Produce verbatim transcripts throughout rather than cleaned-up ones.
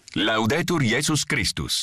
Laudetur Jesus Christus.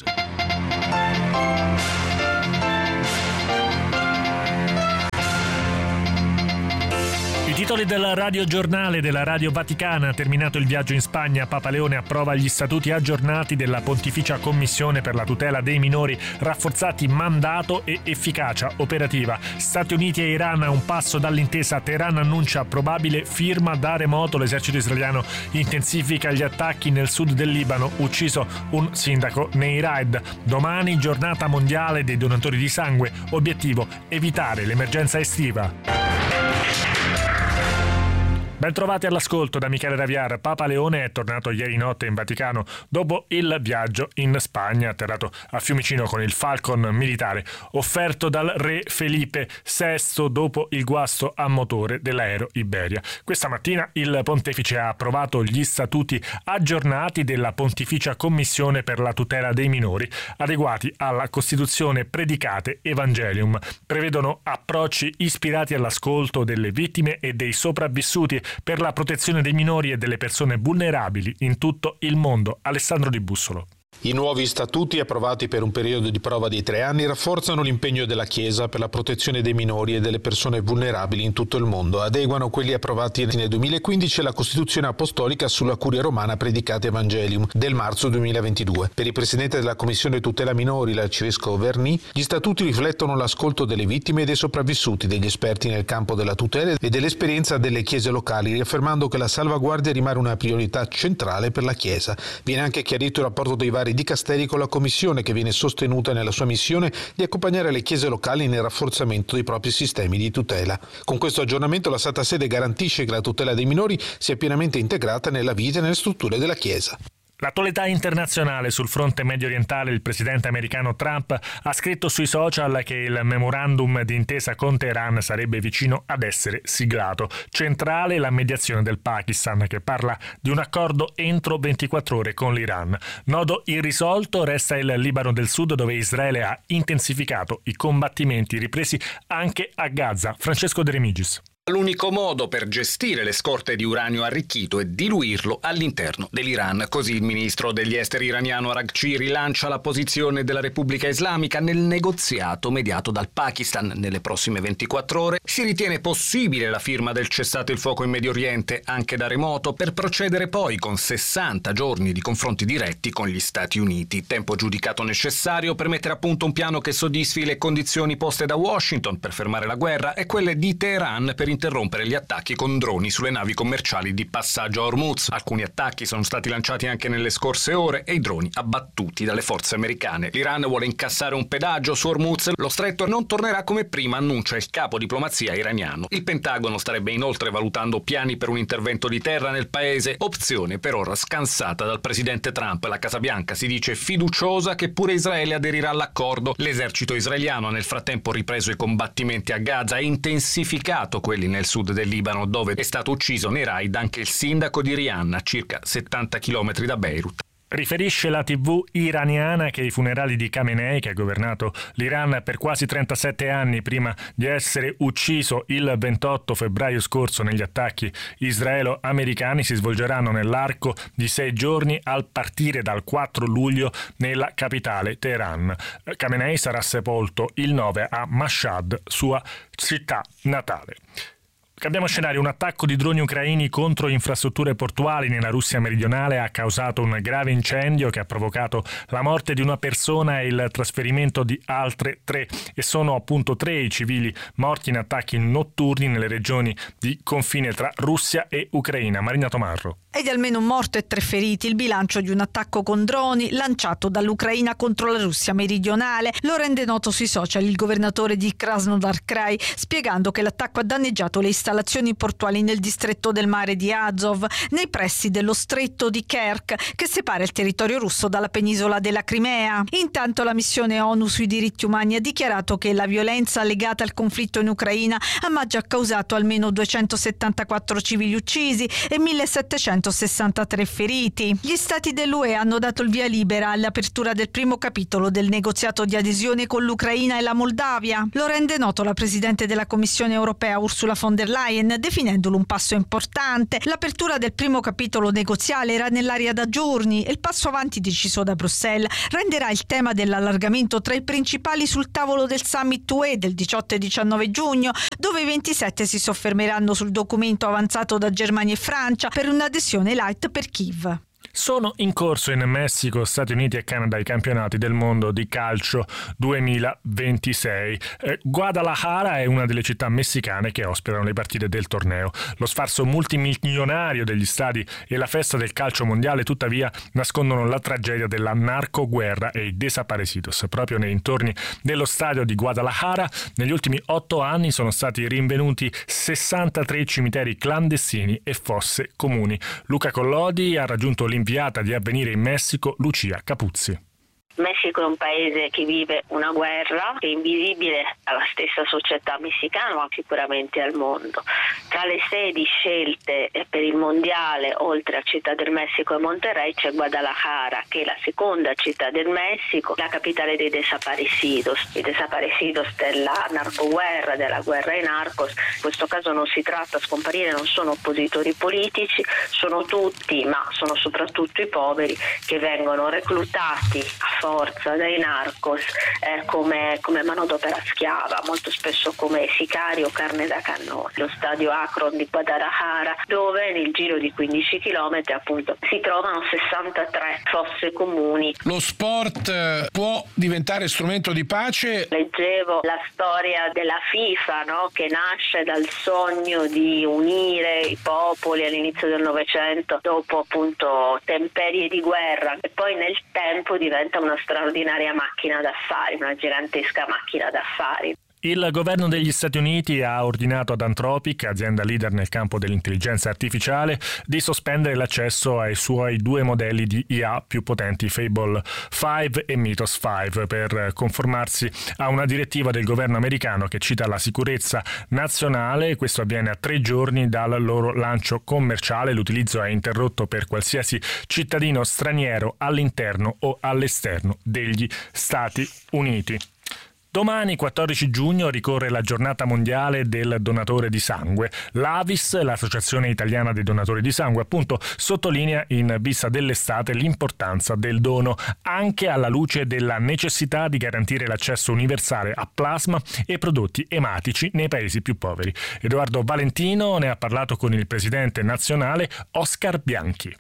I titoli del radiogiornale della Radio Vaticana. Terminato il viaggio in Spagna, Papa Leone approva gli statuti aggiornati della Pontificia Commissione per la tutela dei minori, rafforzati mandato e efficacia operativa. Stati Uniti e Iran a un passo dall'intesa. Teheran annuncia probabile firma da remoto. L'esercito israeliano intensifica gli attacchi nel sud del Libano, ucciso un sindaco nei raid. Domani giornata mondiale dei donatori di sangue, obiettivo evitare l'emergenza estiva. Ben trovati all'ascolto da Michele Raviar. Papa Leone è tornato ieri notte in Vaticano dopo il viaggio in Spagna, atterrato a Fiumicino con il Falcon militare offerto dal re Felipe sesto dopo il guasto a motore dell'aereo Iberia. Questa mattina il pontefice ha approvato gli statuti aggiornati della Pontificia Commissione per la tutela dei minori, adeguati alla Costituzione Predicate Evangelium. Prevedono approcci ispirati all'ascolto delle vittime e dei sopravvissuti per la protezione dei minori e delle persone vulnerabili in tutto il mondo. Alessandro Di Bussolo. I nuovi statuti, approvati per un periodo di prova di tre anni, rafforzano l'impegno della Chiesa per la protezione dei minori e delle persone vulnerabili in tutto il mondo. Adeguano quelli approvati nel duemilaquindici alla Costituzione Apostolica sulla Curia Romana Predicate Evangelium del marzo duemilaventidue. Per il Presidente della Commissione Tutela Minori, l'arcivescovo Verny, gli statuti riflettono l'ascolto delle vittime e dei sopravvissuti, degli esperti nel campo della tutela e dell'esperienza delle chiese locali, riaffermando che la salvaguardia rimane una priorità centrale per la Chiesa. Viene anche chiarito il rapporto dei vari dicasteri con la Commissione, che viene sostenuta nella sua missione di accompagnare le chiese locali nel rafforzamento dei propri sistemi di tutela. Con questo aggiornamento la Santa Sede garantisce che la tutela dei minori sia pienamente integrata nella vita e nelle strutture della Chiesa. L'attualità internazionale. Sul fronte medio orientale il presidente americano Trump ha scritto sui social che il memorandum d'intesa con Teheran sarebbe vicino ad essere siglato. Centrale la mediazione del Pakistan, che parla di un accordo entro ventiquattro ore con l'Iran. Nodo irrisolto resta il Libano del Sud, dove Israele ha intensificato i combattimenti ripresi anche a Gaza. Francesco De Remigis. L'unico modo per gestire le scorte di uranio arricchito è diluirlo all'interno dell'Iran. Così il ministro degli esteri iraniano Araghchi rilancia la posizione della Repubblica Islamica nel negoziato mediato dal Pakistan. Nelle prossime ventiquattro ore si ritiene possibile la firma del cessate il fuoco in Medio Oriente anche da remoto, per procedere poi con sessanta giorni di confronti diretti con gli Stati Uniti. Tempo giudicato necessario per mettere a punto un piano che soddisfi le condizioni poste da Washington per fermare la guerra e quelle di Teheran per interrompere gli attacchi con droni sulle navi commerciali di passaggio a Hormuz. Alcuni attacchi sono stati lanciati anche nelle scorse ore e i droni abbattuti dalle forze americane. L'Iran vuole incassare un pedaggio su Hormuz. Lo stretto non tornerà come prima, annuncia il capo diplomazia iraniano. Il Pentagono starebbe inoltre valutando piani per un intervento di terra nel paese, opzione per ora scansata dal presidente Trump. La Casa Bianca si dice fiduciosa che pure Israele aderirà all'accordo. L'esercito israeliano ha nel frattempo ripreso i combattimenti a Gaza e intensificato quelli nel sud del Libano, dove è stato ucciso nei raid anche il sindaco di Rihanna, circa settanta chilometri da Beirut. Riferisce la tivù iraniana che i funerali di Khamenei, che ha governato l'Iran per quasi trentasette anni prima di essere ucciso il ventotto febbraio scorso negli attacchi israelo-americani, si svolgeranno nell'arco di sei giorni al partire dal quattro luglio nella capitale Teheran. Khamenei sarà sepolto il nove a Mashhad, sua città natale. Cambiamo scenario. Un attacco di droni ucraini contro infrastrutture portuali nella Russia meridionale ha causato un grave incendio che ha provocato la morte di una persona e il trasferimento di altre tre, e sono appunto tre i civili morti in attacchi notturni nelle regioni di confine tra Russia e Ucraina. Marina Tomarro. È di almeno un morto e tre feriti il bilancio di un attacco con droni lanciato dall'Ucraina contro la Russia meridionale. Lo rende noto sui social il governatore di Krasnodar Krai, spiegando che l'attacco ha danneggiato le installazioni portuali nel distretto del mare di Azov, nei pressi dello stretto di Kerch, che separa il territorio russo dalla penisola della Crimea. Intanto la missione ONU sui diritti umani ha dichiarato che la violenza legata al conflitto in Ucraina ha maggio causato almeno duecentosettantaquattro civili uccisi e millesettecentosessantatré feriti. Gli stati dell'U E hanno dato il via libera all'apertura del primo capitolo del negoziato di adesione con l'Ucraina e la Moldavia. Lo rende noto la presidente della Commissione europea Ursula von der Leyen, definendolo un passo importante. L'apertura del primo capitolo negoziale era nell'aria da giorni e il passo avanti deciso da Bruxelles renderà il tema dell'allargamento tra i principali sul tavolo del Summit U E del diciotto e diciannove giugno, dove i ventisette si soffermeranno sul documento avanzato da Germania e Francia per un'adesione light per Kiev. Sono in corso in Messico, Stati Uniti e Canada i campionati del mondo di calcio duemilaventisei. Eh, Guadalajara è una delle città messicane che ospitano le partite del torneo. Lo sfarzo multimilionario degli stadi e la festa del calcio mondiale tuttavia nascondono la tragedia della narcoguerra e i desaparecidos. Proprio nei dintorni dello stadio di Guadalajara negli ultimi otto anni sono stati rinvenuti sessantatré cimiteri clandestini e fosse comuni. Luca Collodi ha raggiunto l'inviata di Avvenire in Messico, Lucia Capuzzi. Messico è un paese che vive una guerra che è invisibile alla stessa società messicana, ma sicuramente al mondo. Tra le sedi scelte per il mondiale, oltre a Città del Messico e Monterrey, c'è Guadalajara, che è la seconda città del Messico, la capitale dei desaparecidos. I desaparecidos della narcoguerra, della guerra ai narcos. In questo caso non si tratta, a scomparire non sono oppositori politici, sono tutti, ma sono soprattutto i poveri, che vengono reclutati a forza dai narcos eh, come, come manodopera schiava, molto spesso come sicari o carne da cannone. Lo stadio Akron di Guadalajara, dove nel giro di quindici chilometri appunto si trovano sessantatré fosse comuni. Lo sport può diventare strumento di pace? Leggevo la storia della FIFA, no? Che nasce dal sogno di unire i popoli all'inizio del Novecento dopo appunto temperie di guerra, e poi nel tempo diventa una straordinaria macchina d'affari, una gigantesca macchina d'affari. Il governo degli Stati Uniti ha ordinato ad Anthropic, azienda leader nel campo dell'intelligenza artificiale, di sospendere l'accesso ai suoi due modelli di I A più potenti, Fable cinque e Mythos cinque, per conformarsi a una direttiva del governo americano che cita la sicurezza nazionale. Questo avviene a tre giorni dal loro lancio commerciale. L'utilizzo è interrotto per qualsiasi cittadino straniero all'interno o all'esterno degli Stati Uniti. Domani, quattordici giugno, ricorre la giornata mondiale del donatore di sangue. L'A V I S, l'Associazione Italiana dei Donatori di Sangue, appunto, sottolinea in vista dell'estate l'importanza del dono, anche alla luce della necessità di garantire l'accesso universale a plasma e prodotti ematici nei paesi più poveri. Edoardo Valentino ne ha parlato con il presidente nazionale Oscar Bianchi.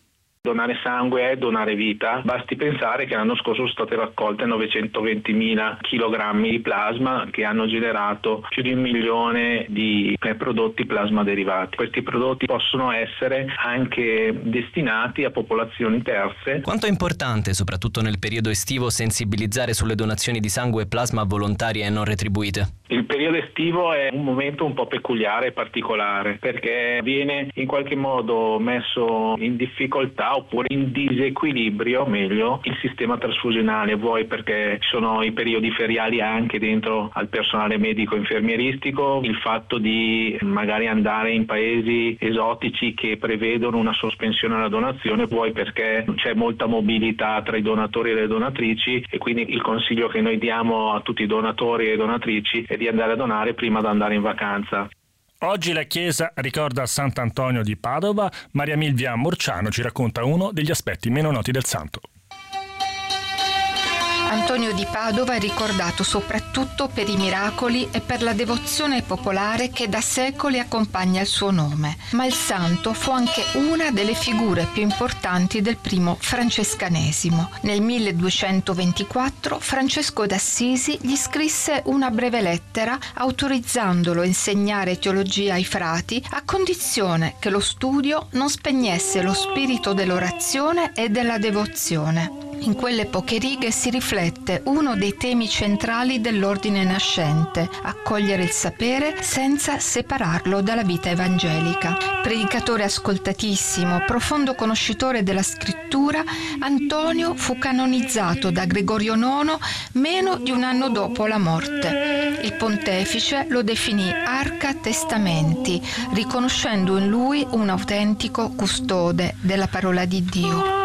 Donare sangue è donare vita. Basti pensare che l'anno scorso sono state raccolte novecentoventimila chilogrammi di plasma che hanno generato più di un milione di prodotti plasma derivati. Questi prodotti possono essere anche destinati a popolazioni terze. Quanto è importante, soprattutto nel periodo estivo, sensibilizzare sulle donazioni di sangue e plasma volontarie e non retribuite? Il periodo estivo è un momento un po' peculiare e particolare, perché viene in qualche modo messo in difficoltà oppure in disequilibrio, meglio, il sistema trasfusionale, vuoi perché ci sono i periodi feriali anche dentro al personale medico infermieristico, il fatto di magari andare in paesi esotici che prevedono una sospensione alla donazione, vuoi perché c'è molta mobilità tra i donatori e le donatrici, e quindi il consiglio che noi diamo a tutti i donatori e donatrici è di andare a donare prima di andare in vacanza. Oggi la Chiesa ricorda Sant'Antonio di Padova. Maria Milvia Morciano ci racconta uno degli aspetti meno noti del santo. Antonio di Padova è ricordato soprattutto per i miracoli e per la devozione popolare che da secoli accompagna il suo nome. Ma il santo fu anche una delle figure più importanti del primo francescanesimo. Nel milleduecentoventiquattro Francesco d'Assisi gli scrisse una breve lettera autorizzandolo a insegnare teologia ai frati a condizione che lo studio non spegnesse lo spirito dell'orazione e della devozione. In quelle poche righe si riflette uno dei temi centrali dell'ordine nascente: accogliere il sapere senza separarlo dalla vita evangelica. Predicatore ascoltatissimo, profondo conoscitore della scrittura, Antonio fu canonizzato da Gregorio nono meno di un anno dopo la morte. Il pontefice lo definì Arca Testamenti, riconoscendo in lui un autentico custode della parola di Dio.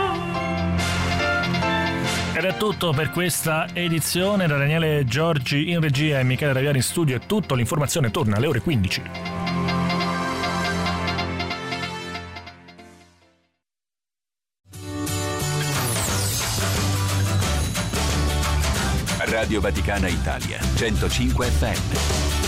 Ed è tutto per questa edizione. Da Daniele Giorgi in regia e Michele Raviani in studio è tutto. L'informazione torna alle ore quindici. Radio Vaticana Italia, centocinque effe emme.